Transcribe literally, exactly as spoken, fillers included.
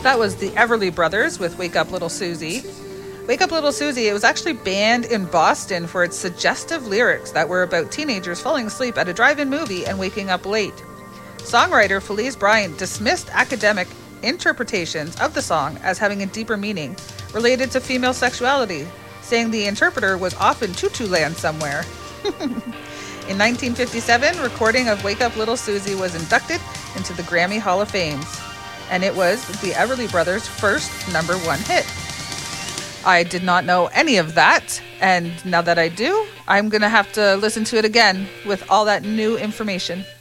That was the Everly Brothers with Wake Up Little Susie. Wake Up Little Susie, it was actually banned in Boston for its suggestive lyrics that were about teenagers falling asleep at a drive-in movie and waking up late. Songwriter Felice Bryant dismissed academic interpretations of the song as having a deeper meaning related to female sexuality, saying the interpreter was off in Tutu Land somewhere. In nineteen fifty-seven, recording of Wake Up Little Susie was inducted into the Grammy Hall of Fame, and it was the Everly Brothers' first number one hit. I did not know any of that, and now that I do, I'm going to have to listen to it again with all that new information.